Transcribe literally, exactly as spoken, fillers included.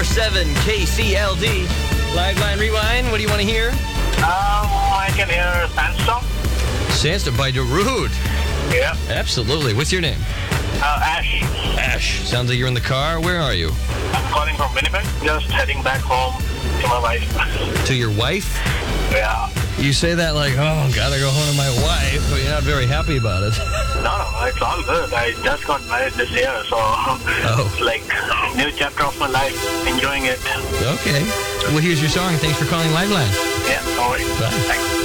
seven K C L D. Liveline Rewind, what do you want to hear? Um, I can hear Sandstorm. Sandstorm by Darude. Yeah. Absolutely. What's your name? Uh, Ash. Ash. Sounds like you're in the car. Where are you? I'm calling from Winnipeg. Just heading back home to my wife. To your wife? Yeah. You say that like, oh, gotta go home to my wife, but you're not very happy about it. No, no, it's all good. I just got married this year, so oh. It's like new chapter of my life. Enjoying it. Okay. Well, here's your song. Thanks for calling Liveline. Yeah, no worries. Bye. Thanks.